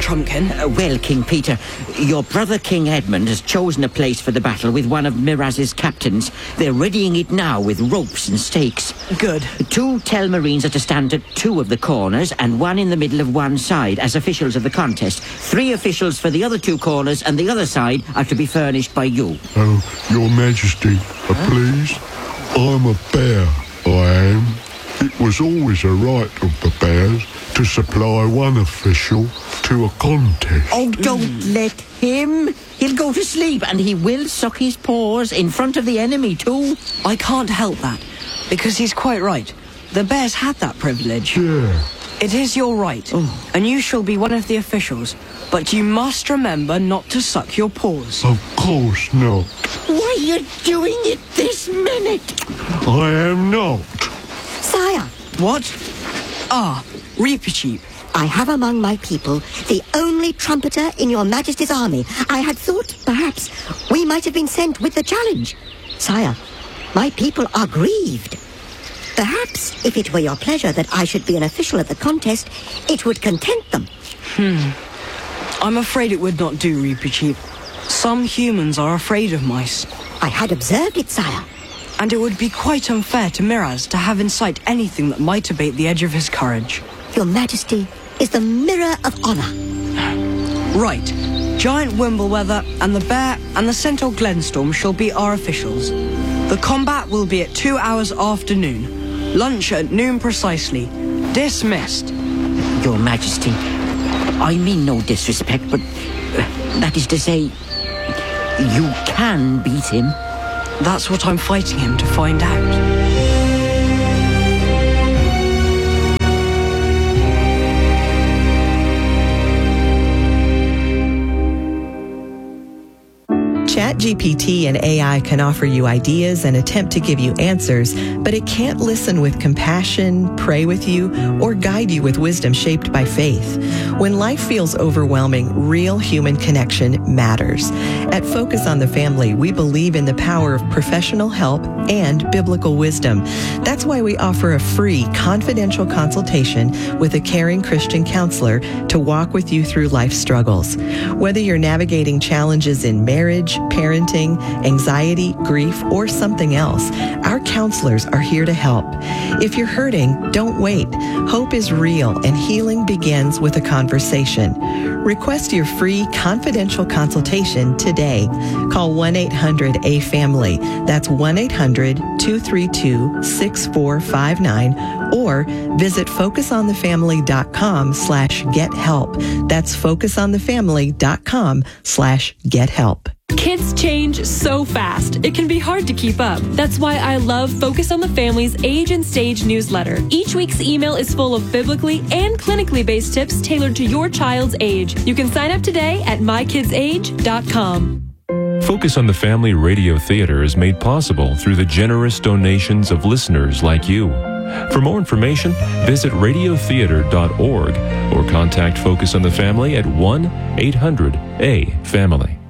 Trumpkin? Well, King Peter, your brother King Edmund has chosen a place for the battle with one of Miraz's captains. They're readying it now with ropes and stakes. Good. 2 Telmarines are to stand at 2 of the corners and 1 in the middle of one side as officials of the contest. 3 officials for the other 2 corners and the other side are to be furnished by you. Oh, Your Majesty, please. I'm a bear, I am. It was always a right of the bears to supply one official to a contest. Oh, don't let him. He'll go to sleep and he will suck his paws in front of the enemy too. I can't help that, because he's quite right. The bears had that privilege. Yeah. It is your right, and you shall be one of the officials, but you must remember not to suck your paws. Of course not. Why are you doing it this minute? I am not. Sire, What? Ah, Reepicheep. I have among my people the only trumpeter in your Majesty's army. I had thought, perhaps, we might have been sent with the challenge. Sire, my people are grieved. Perhaps, if it were your pleasure that I should be an official at the contest, it would content them. I'm afraid it would not do, Reepicheep. Some humans are afraid of mice, I had observed it, sire. and it would be quite unfair to Miraz to have in sight anything that might abate the edge of his courage. Your Majesty is the mirror of honor. Right. Giant Wimbleweather and the Bear and the Centaur Glenstorm shall be our officials. The combat will be at 2 hours after noon. Lunch at noon precisely. Dismissed. Your Majesty, I mean no disrespect, but that is to say, you can beat him. That's what I'm fighting him to find out. ChatGPT and AI can offer you ideas and attempt to give you answers, but it can't listen with compassion, pray with you, or guide you with wisdom shaped by faith. When life feels overwhelming, real human connection matters. At Focus on the Family, we believe in the power of professional help and biblical wisdom. That's why we offer a free, confidential consultation with a caring Christian counselor to walk with you through life struggles. Whether you're navigating challenges in marriage, parenting, anxiety, grief, or something else, our counselors are here to help. If you're hurting, don't wait. Hope is real and healing begins with a conversation. Request your free confidential consultation today. Call 1-800-A-FAMILY. That's 1-800-232-6459 or visit focusonthefamily.com/gethelp. That's focusonthefamily.com/gethelp. Kids change so fast, it can be hard to keep up. That's why I love Focus on the Family's Age and Stage newsletter. Each week's email is full of biblically and clinically based tips tailored to your child's age. You can sign up today at mykidsage.com. Focus on the Family Radio Theater is made possible through the generous donations of listeners like you. For more information, visit radiotheater.org or contact Focus on the Family at 1-800-A-FAMILY.